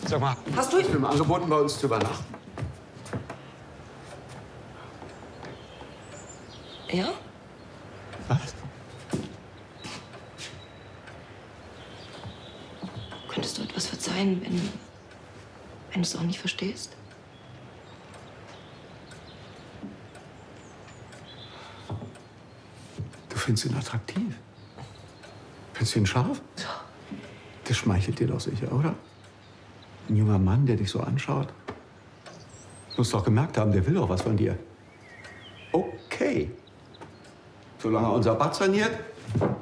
Sag mal, Hast du ihm angeboten, bei uns zu übernachten? Ja? Was? Könntest du etwas verzeihen, wenn du es auch nicht verstehst? Du findest ihn attraktiv? Findest du ihn scharf? Das schmeichelt dir doch sicher, oder? Ein junger Mann, der dich so anschaut. Du musst doch gemerkt haben, der will doch was von dir. Okay. Solange er unser Bad saniert,